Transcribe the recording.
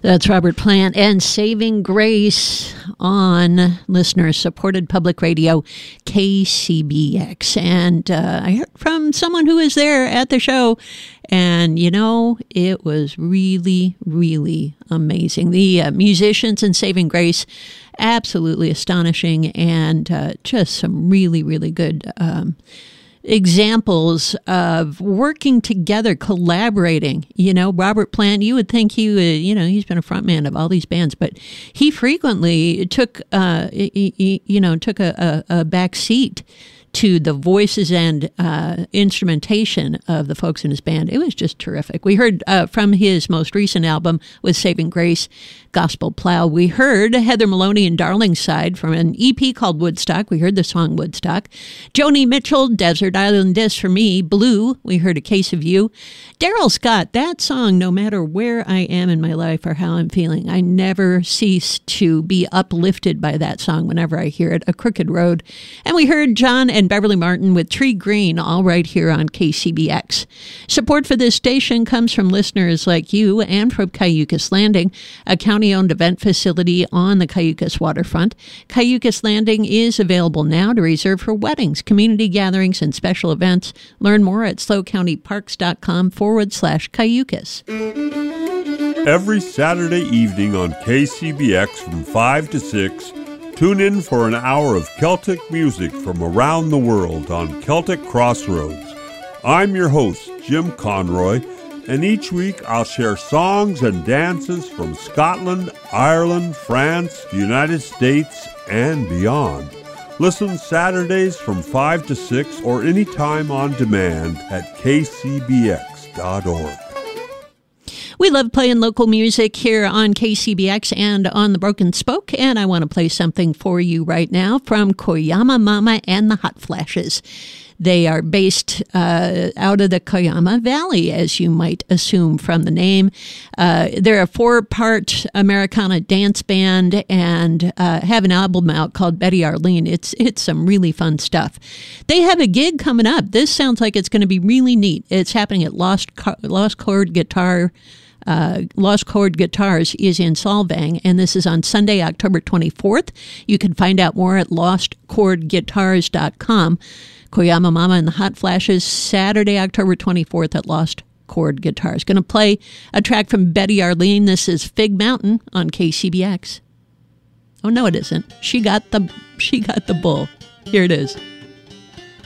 That's Robert Plant and Saving Grace on listener-supported public radio, KCBX. And I heard from someone who was there at the show, and, you know, it was really, really amazing. The musicians in Saving Grace, absolutely astonishing, and just some really, really good examples of working together, collaborating. You know, Robert Plant, you would think he's been a frontman of all these bands, but he frequently took a back seat to the voices and instrumentation of the folks in his band. It was just terrific. We heard from his most recent album with Saving Grace, Gospel Plow. We heard Heather Maloney and Darlingside from an EP called Woodstock. We heard the song Woodstock. Joni Mitchell, Desert Island Disc for me. Blue, we heard A Case of You. Daryl Scott, that song, no matter where I am in my life or how I'm feeling, I never cease to be uplifted by that song whenever I hear it, A Crooked Road. And we heard John and Beverly Martin with Tree Green, all right here on KCBX. Support for this station comes from listeners like you and from Cayucas Landing, a county-owned event facility on the Cayucas waterfront. Cayucas Landing is available now to reserve for weddings, community gatherings, and special events. Learn more at slowcountyparks.com/Cayucas. Every Saturday evening on KCBX from 5 to 6, tune in for an hour of Celtic music from around the world on Celtic Crossroads. I'm your host, Jim Conroy, and each week I'll share songs and dances from Scotland, Ireland, France, the United States, and beyond. Listen Saturdays from 5 to 6 or anytime on demand at kcbx.org. We love playing local music here on KCBX and on the Broken Spoke, and I want to play something for you right now from Koyama Mama and the Hot Flashes. They are based out of the Koyama Valley, as you might assume from the name. They're a 4-part Americana dance band and have an album out called Betty Arlene. It's some really fun stuff. They have a gig coming up. This sounds like it's going to be really neat. It's happening at Lost Chord Guitars is in Solvang, and this is on Sunday, October 24th. You can find out more at lostchordguitars.com. Koyama Mama and the Hot Flashes, Saturday, October 24th at Lost Chord Guitars. Going to play a track from Betty Arlene. This is Fig Mountain on KCBX. Oh, no, it isn't. She got the bull. Here it is.